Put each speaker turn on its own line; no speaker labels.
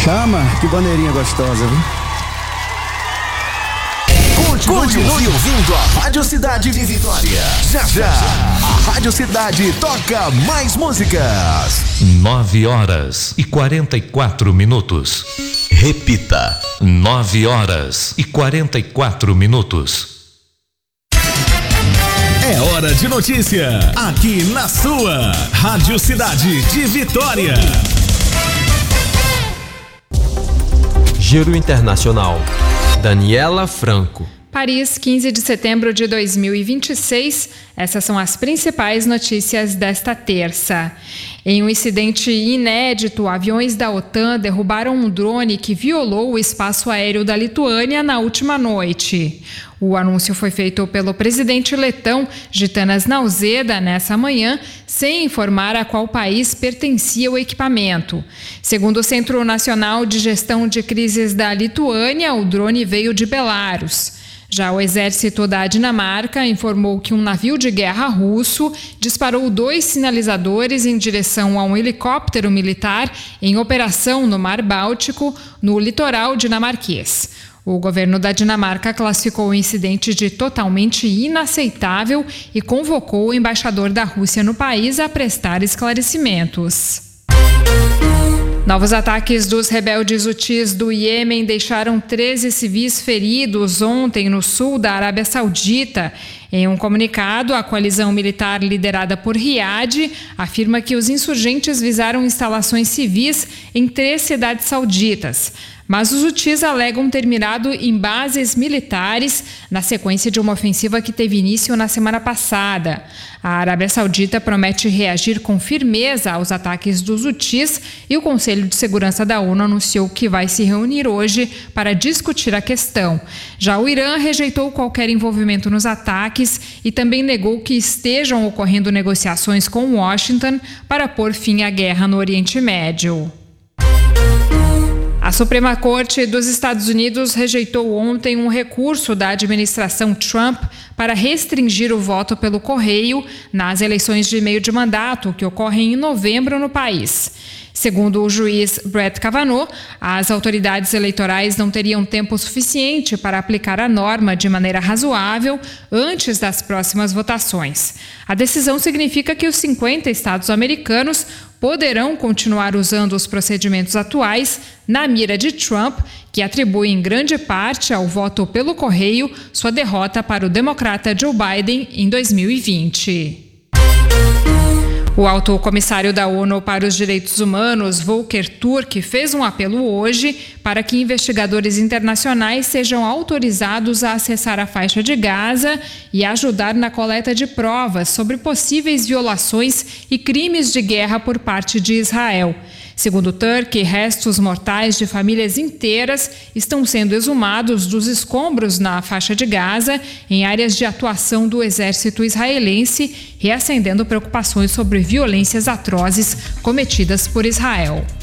Chama, que bandeirinha gostosa, viu?
Continue ouvindo a Rádio Cidade de Vitória. Já, a Rádio Cidade toca mais músicas.
9h44.
Repita.
9h44.
É hora de notícia, aqui na sua Rádio Cidade de Vitória.
Giro Internacional. Daniela Franco.
Paris, 15 de setembro de 2026. Essas são as principais notícias desta terça. Em um incidente inédito, aviões da OTAN derrubaram um drone que violou o espaço aéreo da Lituânia na última noite. O anúncio foi feito pelo presidente letão Gitanas Nausėda nessa manhã, sem informar a qual país pertencia o equipamento. Segundo o Centro Nacional de Gestão de Crises da Lituânia, o drone veio de Belarus. Já o exército da Dinamarca informou que um navio de guerra russo disparou 2 sinalizadores em direção a um helicóptero militar em operação no Mar Báltico, no litoral dinamarquês. O governo da Dinamarca classificou o incidente de totalmente inaceitável e convocou o embaixador da Rússia no país a prestar esclarecimentos. Novos ataques dos rebeldes hutis do Iêmen deixaram 13 civis feridos ontem no sul da Arábia Saudita. Em um comunicado, a coalizão militar liderada por Riad afirma que os insurgentes visaram instalações civis em 3 cidades sauditas. Mas os hutis alegam ter mirado em bases militares na sequência de uma ofensiva que teve início na semana passada. A Arábia Saudita promete reagir com firmeza aos ataques dos hutis e o Conselho de Segurança da ONU anunciou que vai se reunir hoje para discutir a questão. Já o Irã rejeitou qualquer envolvimento nos ataques e também negou que estejam ocorrendo negociações com Washington para pôr fim à guerra no Oriente Médio. A Suprema Corte dos Estados Unidos rejeitou ontem um recurso da administração Trump para restringir o voto pelo correio nas eleições de meio de mandato que ocorrem em novembro no país. Segundo o juiz Brett Kavanaugh, as autoridades eleitorais não teriam tempo suficiente para aplicar a norma de maneira razoável antes das próximas votações. A decisão significa que os 50 estados americanos poderão continuar usando os procedimentos atuais na mira de Trump, que atribui em grande parte ao voto pelo correio sua derrota para o democrata Joe Biden em 2020. O alto comissário da ONU para os Direitos Humanos, Volker Turk, fez um apelo hoje para que investigadores internacionais sejam autorizados a acessar a faixa de Gaza e ajudar na coleta de provas sobre possíveis violações e crimes de guerra por parte de Israel. Segundo Turk, restos mortais de famílias inteiras estão sendo exumados dos escombros na faixa de Gaza, em áreas de atuação do exército israelense, reacendendo preocupações sobre violências atrozes cometidas por Israel.